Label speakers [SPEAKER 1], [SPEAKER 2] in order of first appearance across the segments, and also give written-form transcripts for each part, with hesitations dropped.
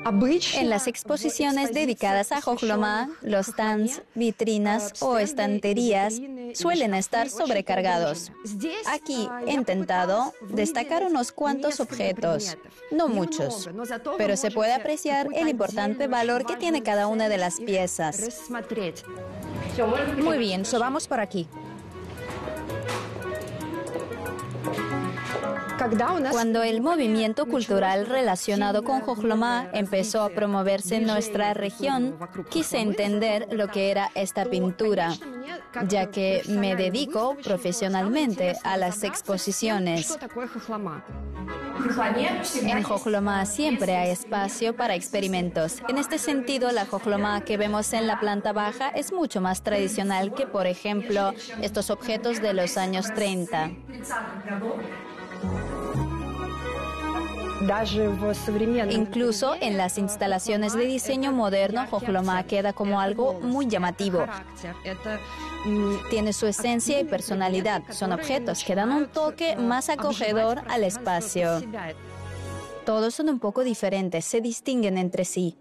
[SPEAKER 1] En las exposiciones dedicadas a Jojlomá, los stands, vitrinas o estanterías suelen estar sobrecargados. Aquí he intentado destacar unos cuantos objetos, no muchos, pero se puede apreciar el importante valor que tiene cada una de las piezas.
[SPEAKER 2] Muy bien, vamos por aquí.
[SPEAKER 1] Cuando el movimiento cultural relacionado con Jojlomá empezó a promoverse en nuestra región, quise entender lo que era esta pintura, ya que me dedico profesionalmente a las exposiciones. En Jojlomá siempre hay espacio para experimentos. En este sentido, la Jojlomá que vemos en la planta baja es mucho más tradicional que, por ejemplo, estos objetos de los años 30. Incluso en las instalaciones de diseño moderno, Jojlomá queda como algo muy llamativo. Tiene su esencia y personalidad. Son objetos que dan un toque más acogedor al espacio. Todos son un poco diferentes, se distinguen entre sí.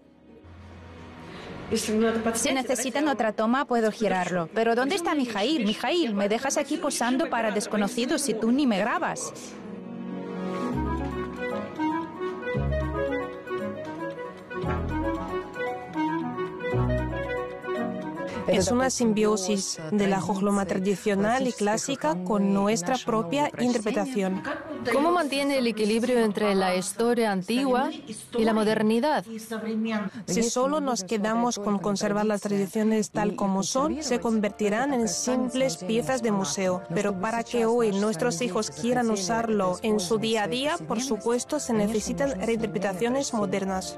[SPEAKER 2] Si necesitan otra toma, puedo girarlo. Pero ¿dónde está Mijail? Mijail, me dejas aquí posando para desconocidos y tú ni me grabas.
[SPEAKER 3] Es una simbiosis de la Jojlomá tradicional y clásica con nuestra propia interpretación.
[SPEAKER 4] ¿Cómo mantiene el equilibrio entre la historia antigua y la modernidad?
[SPEAKER 3] Si solo nos quedamos con conservar las tradiciones tal como son, se convertirán en simples piezas de museo. Pero para que hoy nuestros hijos quieran usarlo en su día a día, por supuesto, se necesitan reinterpretaciones modernas.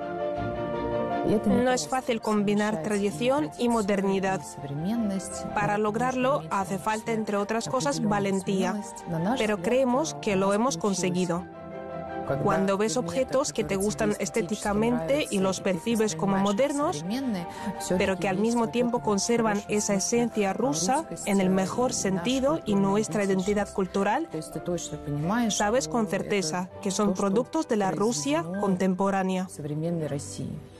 [SPEAKER 3] No es fácil combinar tradición y modernidad. Para lograrlo hace falta, entre otras cosas, valentía. Pero creemos que lo hemos conseguido. Cuando ves objetos que te gustan estéticamente y los percibes como modernos, pero que al mismo tiempo conservan esa esencia rusa en el mejor sentido y nuestra identidad cultural, sabes con certeza que son productos de la Rusia contemporánea.